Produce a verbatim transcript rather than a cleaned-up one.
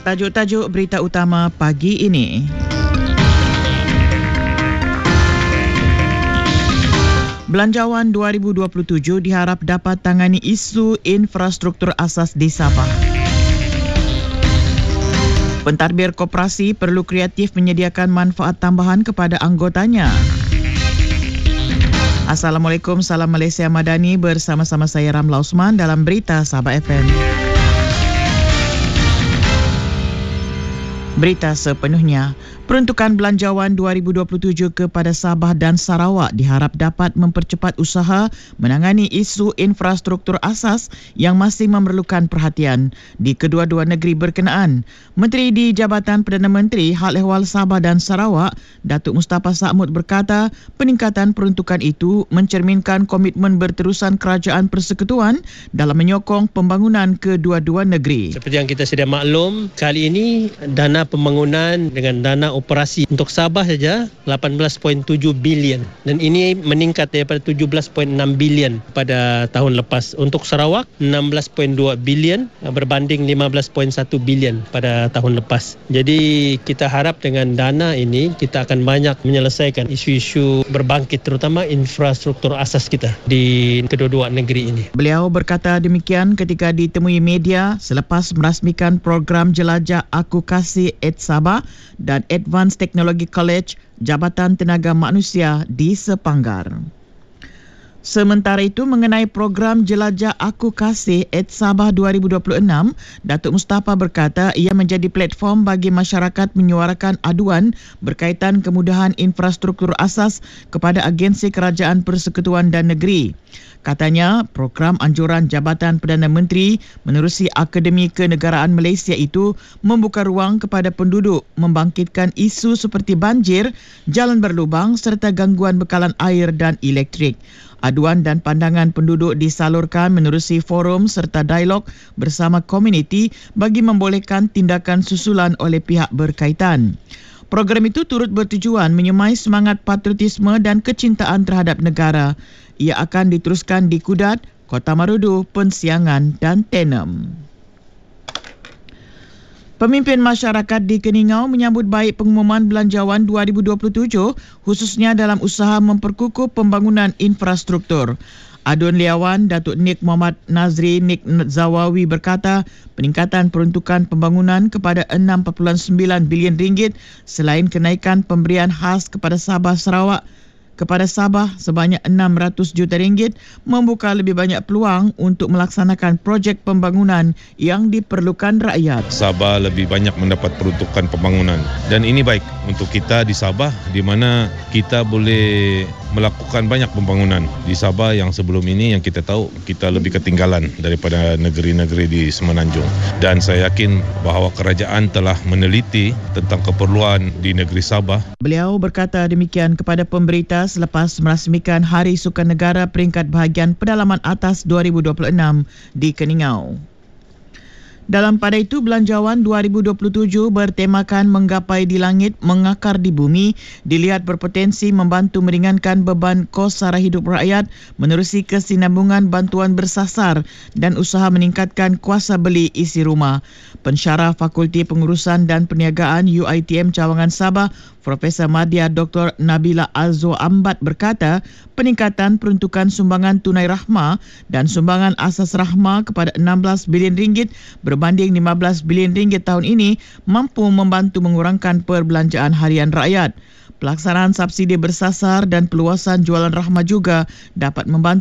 Tajuk-tajuk berita utama pagi ini. Belanjawan dua ribu dua puluh tujuh diharap dapat tangani isu infrastruktur asas di Sabah. Pentadbir koperasi perlu kreatif menyediakan manfaat tambahan kepada anggotanya. Assalamualaikum, salam Malaysia Madani, bersama-sama saya Ramla Osman dalam Berita Sabah F M. Berita sepenuhnya. Peruntukan belanjawan dua ribu dua puluh tujuh kepada Sabah dan Sarawak diharap dapat mempercepat usaha menangani isu infrastruktur asas yang masih memerlukan perhatian di kedua-dua negeri berkenaan. Menteri di Jabatan Perdana Menteri Hal Ehwal Sabah dan Sarawak, Datuk Mustafa Sa'mud berkata, peningkatan peruntukan itu mencerminkan komitmen berterusan Kerajaan Persekutuan dalam menyokong pembangunan kedua-dua negeri. Seperti yang kita sedia maklum, kali ini dana pembangunan dengan dana operasi untuk Sabah saja lapan belas perpuluhan tujuh bilion dan ini meningkat daripada tujuh belas perpuluhan enam bilion pada tahun lepas. Untuk Sarawak enam belas perpuluhan dua bilion berbanding lima belas perpuluhan satu bilion pada tahun lepas. Jadi kita harap dengan dana ini kita akan banyak menyelesaikan isu-isu berbangkit terutama infrastruktur asas kita di kedua-dua negeri ini. Beliau berkata demikian ketika ditemui media selepas merasmikan program jelajah Aku Kasih Ed Sabah dan Advanced Technology College Jabatan Tenaga Manusia di Sepanggar. Sementara itu, mengenai program jelajah Aku Kasih Ed Sabah dua ribu dua puluh enam, Datuk Mustafa berkata ia menjadi platform bagi masyarakat menyuarakan aduan berkaitan kemudahan infrastruktur asas kepada agensi kerajaan persekutuan dan negeri. Katanya, program anjuran Jabatan Perdana Menteri menerusi Akademi Kenegaraan Malaysia itu membuka ruang kepada penduduk membangkitkan isu seperti banjir, jalan berlubang serta gangguan bekalan air dan elektrik. Aduan dan pandangan penduduk disalurkan menerusi forum serta dialog bersama komuniti bagi membolehkan tindakan susulan oleh pihak berkaitan. Program itu turut bertujuan menyemai semangat patriotisme dan kecintaan terhadap negara. Ia akan diteruskan di Kudat, Kota Marudu, Pensiangan dan Tenem. Pemimpin masyarakat di Keningau menyambut baik pengumuman belanjawan dua ribu dua puluh tujuh khususnya dalam usaha memperkukuh pembangunan infrastruktur. Adun Liawan, Datuk Nik Muhammad Nazri Nik Zawawi berkata, peningkatan peruntukan pembangunan kepada enam perpuluhan sembilan bilion ringgit selain kenaikan pemberian khas kepada Sabah Sarawak kepada Sabah sebanyak enam ratus juta ringgit membuka lebih banyak peluang untuk melaksanakan projek pembangunan yang diperlukan rakyat. Sabah lebih banyak mendapat peruntukan pembangunan dan ini baik untuk kita di Sabah di mana kita boleh melakukan banyak pembangunan di Sabah yang sebelum ini yang kita tahu kita lebih ketinggalan daripada negeri-negeri di Semenanjung. Dan saya yakin bahawa kerajaan telah meneliti tentang keperluan di negeri Sabah. Beliau berkata demikian kepada pemberita selepas merasmikan Hari Sukan Negara peringkat bahagian pedalaman atas dua ribu dua puluh enam di Keningau. Dalam pada itu, belanjawan dua ribu dua puluh tujuh bertemakan menggapai di langit, mengakar di bumi, dilihat berpotensi membantu meringankan beban kos sara hidup rakyat menerusi kesinambungan bantuan bersasar dan usaha meningkatkan kuasa beli isi rumah. Pensyarah Fakulti Pengurusan dan Perniagaan U I T M Cawangan Sabah, Profesor Madya Doktor Nabila Azwa Ambat berkata, peningkatan peruntukan sumbangan tunai rahma dan sumbangan asas rahma kepada enam belas bilion ringgit berbanding lima belas bilion ringgit tahun ini mampu membantu mengurangkan perbelanjaan harian rakyat. Pelaksanaan subsidi bersasar dan peluasan jualan rahma juga dapat membantu